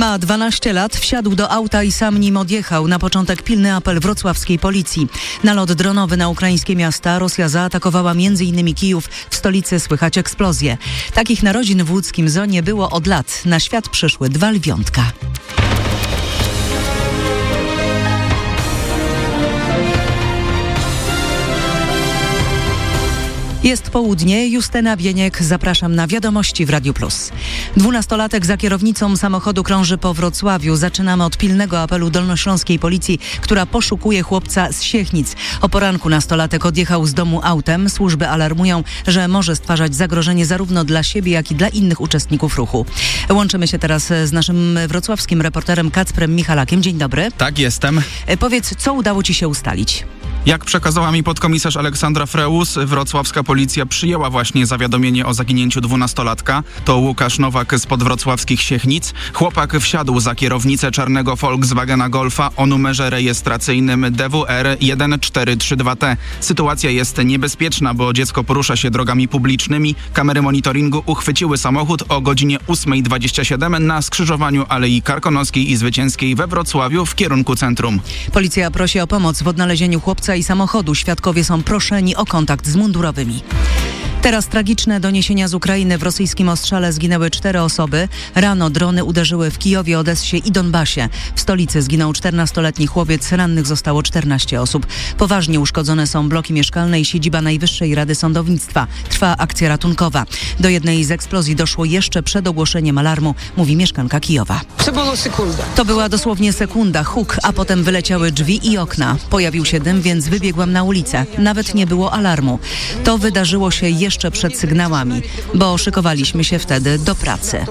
Ma 12 lat, wsiadł do auta i sam nim odjechał. Na początek pilny apel wrocławskiej policji. Nalot dronowy na ukraińskie miasta. Rosja zaatakowała m.in. Kijów. W stolicy słychać eksplozje. Takich narodzin w łódzkim zoo nie było od lat. Na świat przyszły 2 lwiątka. Jest południe, Justyna Bieniek, zapraszam na Wiadomości w Radiu Plus. 12-latek za kierownicą samochodu krąży po Wrocławiu. Zaczynamy od pilnego apelu dolnośląskiej policji, która poszukuje chłopca z Siechnic. O poranku nastolatek odjechał z domu autem. Służby alarmują, że może stwarzać zagrożenie zarówno dla siebie, jak i dla innych uczestników ruchu. Łączymy się teraz z naszym wrocławskim reporterem Kacprem Michalakiem. Dzień dobry. Tak, jestem. Powiedz, co udało ci się ustalić? Jak przekazała mi podkomisarz Aleksandra Freus, wrocławska policja przyjęła właśnie zawiadomienie o zaginięciu 12-latka. To Łukasz Nowak spod wrocławskich Siechnic. Chłopak wsiadł za kierownicę czarnego Volkswagena Golfa o numerze rejestracyjnym DWR 1432T. Sytuacja jest niebezpieczna, bo dziecko porusza się drogami publicznymi. Kamery monitoringu uchwyciły samochód o godzinie 8:27 na skrzyżowaniu Alei Karkonoskiej i Zwycięskiej we Wrocławiu w kierunku centrum. Policja prosi o pomoc w odnalezieniu chłopca i samochodu. Świadkowie są proszeni o kontakt z mundurowymi. Teraz tragiczne doniesienia z Ukrainy. W rosyjskim ostrzale zginęły 4 osoby. Rano drony uderzyły w Kijowie, Odessie i Donbasie. W stolicy zginął 14-letni chłopiec, rannych zostało 14 osób. Poważnie uszkodzone są bloki mieszkalne i siedziba Najwyższej Rady Sądownictwa. Trwa akcja ratunkowa. Do jednej z eksplozji doszło jeszcze przed ogłoszeniem alarmu, mówi mieszkanka Kijowa. To była dosłownie sekunda, huk, a potem wyleciały drzwi i okna. Pojawił się dym, więc wybiegłam na ulicę. Nawet nie było alarmu. To wydarzyło się jeszcze przed sygnałami, bo szykowaliśmy się wtedy do pracy.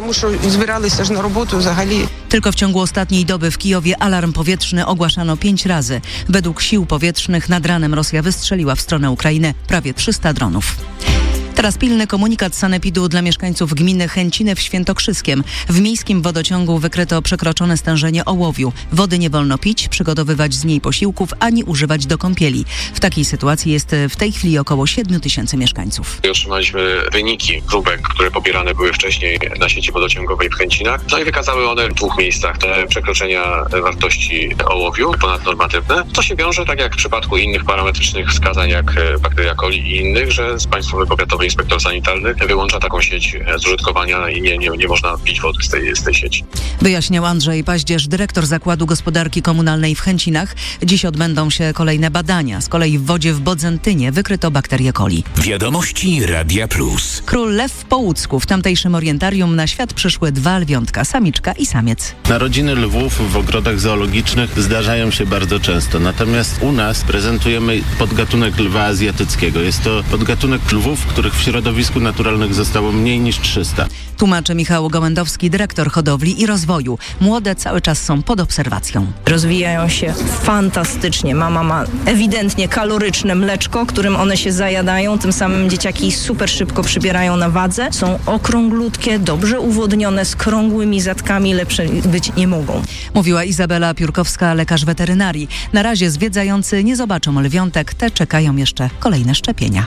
Tylko w ciągu ostatniej doby w Kijowie alarm powietrzny ogłaszano 5 razy. Według sił powietrznych nad ranem Rosja wystrzeliła w stronę Ukrainy prawie 300 dronów. Teraz pilny komunikat sanepidu dla mieszkańców gminy Chęciny w Świętokrzyskiem. W miejskim wodociągu wykryto przekroczone stężenie ołowiu. Wody nie wolno pić, przygotowywać z niej posiłków, ani używać do kąpieli. W takiej sytuacji jest w tej chwili około 7 000 mieszkańców. Otrzymaliśmy wyniki próbek, które pobierane były wcześniej na sieci wodociągowej w Chęcinach. No i wykazały one w 2 miejscach te przekroczenia wartości ołowiu ponadnormatywne. To się wiąże, tak jak w przypadku innych parametrycznych wskazań, jak bakteria coli i innych, że z Państwowy Powiatowy Inspektor Sanitarny wyłącza taką sieć z użytkowania i nie można pić wody z tej sieci. Wyjaśniał Andrzej Paździerz, dyrektor Zakładu Gospodarki Komunalnej w Chęcinach. Dziś odbędą się kolejne badania. Z kolei w wodzie w Bodzentynie wykryto bakterię coli. Wiadomości Radia Plus. Król Lew w Połucku. W tamtejszym orientarium na świat przyszły 2 lwiątka, samiczka i samiec. Narodziny lwów w ogrodach zoologicznych zdarzają się bardzo często. Natomiast u nas prezentujemy podgatunek lwa azjatyckiego. Jest to podgatunek lwów, których w środowisku naturalnych zostało mniej niż 300. Tłumaczy Michał Gołędowski, dyrektor hodowli i rozwoju. Młode cały czas są pod obserwacją. Rozwijają się fantastycznie. Mama ma ewidentnie kaloryczne mleczko, którym one się zajadają. Tym samym dzieciaki super szybko przybierają na wadze. Są okrąglutkie, dobrze uwodnione, z krągłymi zadkami, lepsze być nie mogą. Mówiła Izabela Piórkowska, lekarz weterynarii. Na razie zwiedzający nie zobaczą lwiątek, te czekają jeszcze kolejne szczepienia.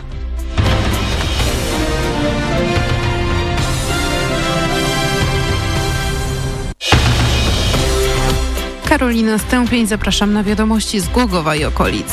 Karolina Stępień, zapraszam na wiadomości z Głogowa i okolic.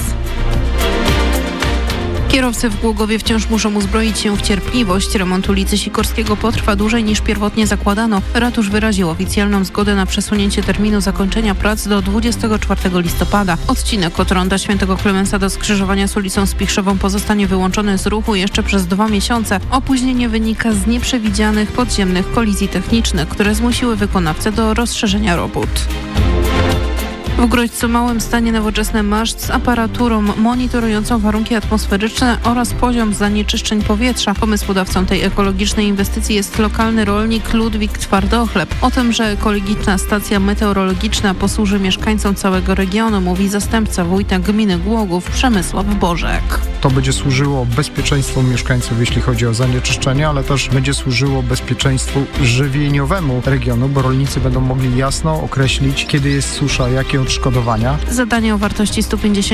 Kierowcy w Głogowie wciąż muszą uzbroić się w cierpliwość. Remont ulicy Sikorskiego potrwa dłużej niż pierwotnie zakładano. Ratusz wyraził oficjalną zgodę na przesunięcie terminu zakończenia prac do 24 listopada. Odcinek od ronda Świętego Klemensa do skrzyżowania z ulicą Spichrzową pozostanie wyłączony z ruchu jeszcze przez 2 miesiące. Opóźnienie wynika z nieprzewidzianych podziemnych kolizji technicznych, które zmusiły wykonawcę do rozszerzenia robót. W Grodźcu Małym stanie nowoczesny maszt z aparaturą monitorującą warunki atmosferyczne oraz poziom zanieczyszczeń powietrza. Pomysłodawcą tej ekologicznej inwestycji jest lokalny rolnik Ludwik Twardochleb. O tym, że ekologiczna stacja meteorologiczna posłuży mieszkańcom całego regionu, mówi zastępca wójta gminy Głogów Przemysław Bożek. To będzie służyło bezpieczeństwu mieszkańców, jeśli chodzi o zanieczyszczenie, ale też będzie służyło bezpieczeństwu żywieniowemu regionu, bo rolnicy będą mogli jasno określić, kiedy jest susza, jakie odszkodowania. Zadanie o wartości 150